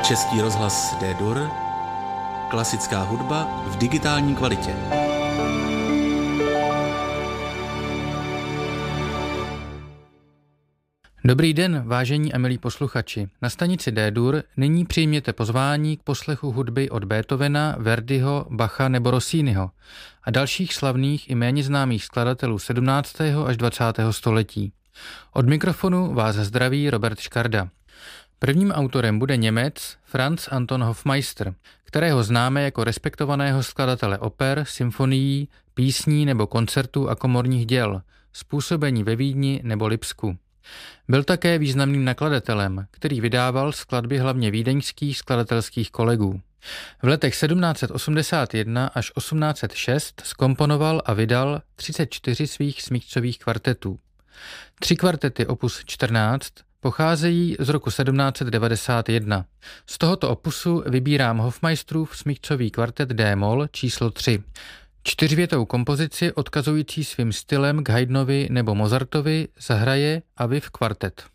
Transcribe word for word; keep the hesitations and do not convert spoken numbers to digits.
Český rozhlas D-Dur, klasická hudba v digitální kvalitě. Dobrý den, vážení a milí posluchači. Na stanici D-Dur nyní přijměte pozvání k poslechu hudby od Beethovena, Verdiho, Bacha nebo Rossiniho a dalších slavných i méně známých skladatelů sedmnáctého až dvacátého století. Od mikrofonu vás zdraví Robert Škarda. Prvním autorem bude Němec Franz Anton Hofmeister, kterého známe jako respektovaného skladatele oper, symfonií, písní nebo koncertů a komorních děl, způsobení ve Vídni nebo Lipsku. Byl také významným nakladatelem, který vydával skladby hlavně vídeňských skladatelských kolegů. V letech sedmnáct osmdesát jedna až osmnáct set šest zkomponoval a vydal třicet čtyři svých smyčcových kvartetů. Tři kvartety opus čtrnáct pocházejí z roku sedmnáct set devadesát jedna. Z tohoto opusu vybírám Hofmeisterův smyčcový kvartet D-moll číslo tři. Čtyřvětou kompozici odkazující svým stylem k Haydnovi nebo Mozartovi zahraje Aviv kvartet.